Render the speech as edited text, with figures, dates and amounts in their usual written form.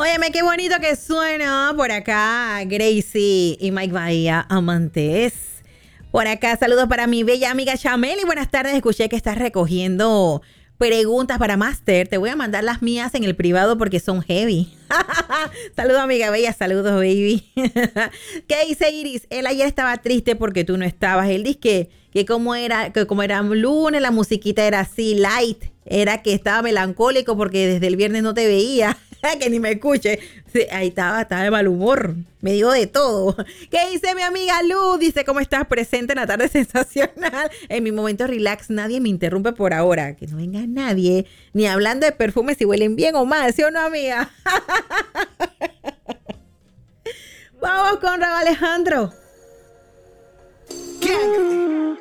Óyeme, qué bonito que suena por acá Gracie y Mike Bahía, amantes. Por acá, saludos para mi bella amiga Chameli. Buenas tardes, escuché que estás recogiendo preguntas para Master. Te voy a mandar las mías en el privado porque son heavy. Saludos, amiga bella, saludos, baby. ¿Qué dice Iris? Él ayer estaba triste porque tú no estabas. Él dice que como era lunes, la musiquita era así, light. Era que estaba melancólico porque desde el viernes no te veía. Que ni me escuche. Sí, ahí estaba de mal humor. Me dijo de todo. ¿Qué dice mi amiga Luz? Dice, ¿cómo estás presente en la tarde sensacional? En mi momento relax, nadie me interrumpe por ahora. Que no venga nadie, ni hablando de perfumes si huelen bien o mal, ¿sí o no, amiga? Vamos con Raúl Alejandro. ¿Qué?